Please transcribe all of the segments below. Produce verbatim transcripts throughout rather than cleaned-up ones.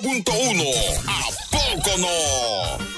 punto uno. ¿A poco no?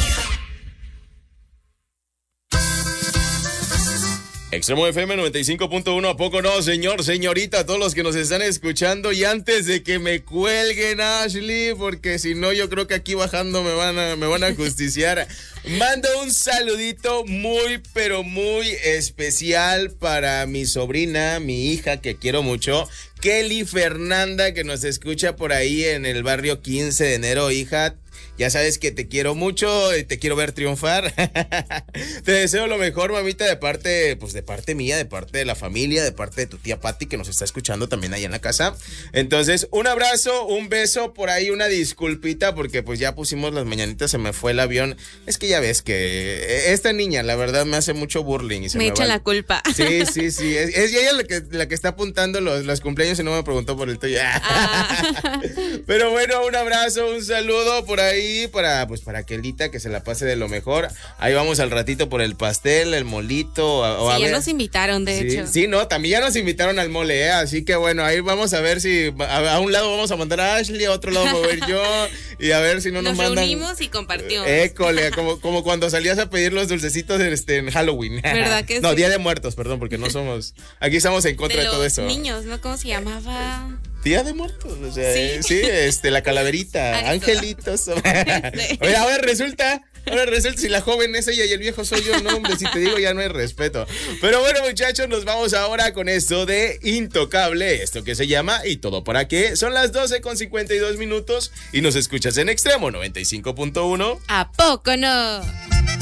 Extremo F M noventa y cinco punto uno, ¿a poco no, señor, señorita, todos los que nos están escuchando? Y antes de que me cuelguen, Ashley, porque si no, yo creo que aquí bajando me van a, me van a justiciar. Mando un saludito muy, pero muy especial para mi sobrina, mi hija, que quiero mucho, Kelly Fernanda, que nos escucha por ahí en el barrio quince de enero, hija. Ya sabes que te quiero mucho, te quiero ver triunfar. Te deseo lo mejor, mamita, de parte, pues de parte mía, de parte de la familia, de parte de tu tía Patti, que nos está escuchando también allá en la casa. Entonces, un abrazo, un beso, por ahí una disculpita, porque pues ya pusimos las mañanitas, se me fue el avión. Es que ya ves que esta niña, la verdad, me hace mucho burling. Y se me, me echa va... la culpa. Sí, sí, sí. Es, es ella la que, la que está apuntando los, los cumpleaños y no me preguntó por el tuyo. Ah. Pero bueno, un abrazo, un saludo por ahí. Para, pues para Kelita, que se la pase de lo mejor. Ahí vamos al ratito por el pastel, el molito. O sí, a ya ver. nos invitaron, de sí, hecho. Sí, no, también ya nos invitaron al mole, ¿eh? Así que bueno, ahí vamos a ver si a, a un lado vamos a mandar a Ashley, a otro lado voy a ir yo, y a ver si no nos, nos mandan. Nos reunimos y compartimos. École, como, como cuando salías a pedir los dulcecitos este, en Halloween. ¿Verdad que no, sí? Día de Muertos, perdón, porque no somos, aquí estamos en contra de, de todo eso. Niños, ¿no? ¿Cómo se llamaba? Día de Muertos, o sea, sí, sí este, la calaverita, angelitos. Oye, a ver, resulta, ahora resulta si la joven es ella y el viejo soy yo, no, hombre, si te digo ya no hay respeto. Pero bueno, muchachos, nos vamos ahora con esto de Intocable, esto que se llama ¿Y todo para qué? Son las doce con cincuenta y dos minutos y nos escuchas en Extremo noventa y cinco punto uno. ¿A poco no?